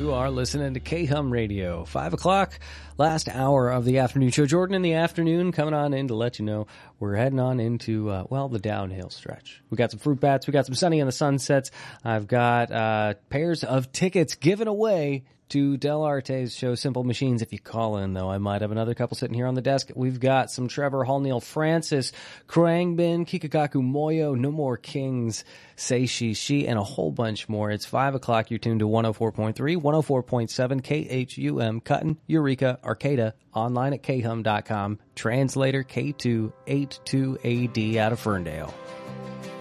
You are listening to K-Hum Radio. 5 o'clock, last hour of the afternoon show. Jordan in the afternoon coming on in to let you know we're heading on into, the downhill stretch. We got some fruit bats. We got some Sunny in the Sunsets. I've got pairs of tickets given away to Del Arte's show, Simple Machines. If you call in, though, I might have another couple sitting here on the desk. We've got some Trevor Hall, Neil Francis, Krangbin, Kikagaku Moyo, No More Kings, Say She, and a whole bunch more. It's 5 o'clock. You're tuned to 104.3, 104.7, KHUM, Cutton, Eureka, Arcata, online at khum.com. Translator K282AD out of Ferndale.